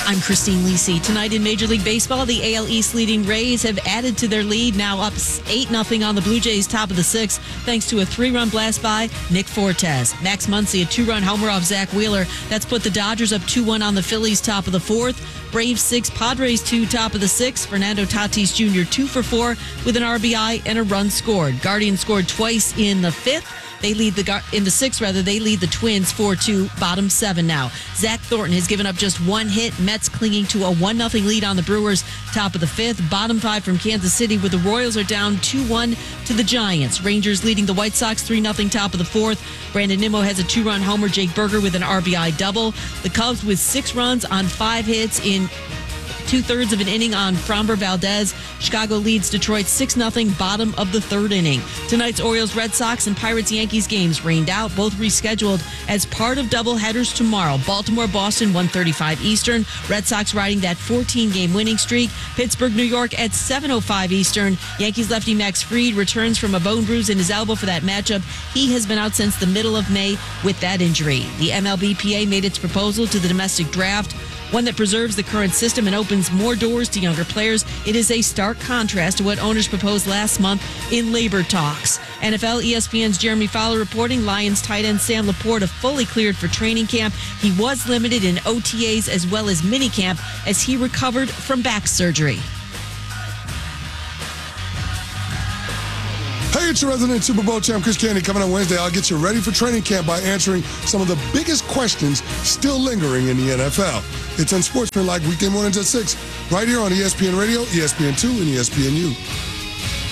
I'm Christine Lisi. Tonight in Major League Baseball, the AL East leading Rays have added to their lead, now up 8-0 on the Blue Jays, top of the sixth, thanks to a 3-run blast by Nick Fortes. Max Muncy, a 2-run homer off Zach Wheeler. That's put the Dodgers up 2-1 on the Phillies, top of the fourth. Braves 6, Padres 2, top of the sixth. Fernando Tatis Jr. 2 for 4 with an RBI and a run scored. Guardians scored twice in the fifth. They lead in the sixth, they lead the Twins 4-2, bottom 7 now. Zach Thornton has given up just one hit. Mets clinging to a 1-0 lead on the Brewers, top of the fifth. Bottom 5 from Kansas City, where the Royals are down 2-1 to the Giants. Rangers leading the White Sox 3-0, top of the fourth. Brandon Nimmo has a 2-run homer. Jake Berger with an RBI double. The Cubs with 6 runs on 5 hits in 2/3 of an inning on Framber Valdez. Chicago leads Detroit 6-0, bottom of the third inning. Tonight's Orioles, Red Sox, and Pirates, Yankees games rained out, both rescheduled as part of doubleheaders tomorrow. Baltimore, Boston, 1:35 Eastern. Red Sox riding that 14-game winning streak. Pittsburgh, New York at 7:05 Eastern. Yankees lefty Max Fried returns from a bone bruise in his elbow for that matchup. He has been out since the middle of May with that injury. The MLBPA made its proposal to the domestic draft, one that preserves the current system and opens more doors to younger players. It is a stark contrast to what owners proposed last month in labor talks. NFL, ESPN's Jeremy Fowler reporting Lions tight end Sam Laporta fully cleared for training camp. He was limited in OTAs as well as minicamp as he recovered from back surgery. Hey, it's your resident Super Bowl champ, Chris Candy. Coming on Wednesday, I'll get you ready for training camp by answering some of the biggest questions still lingering in the NFL. It's Unsportsmanlike weekday mornings at 6, right here on ESPN Radio, ESPN2, and ESPNU.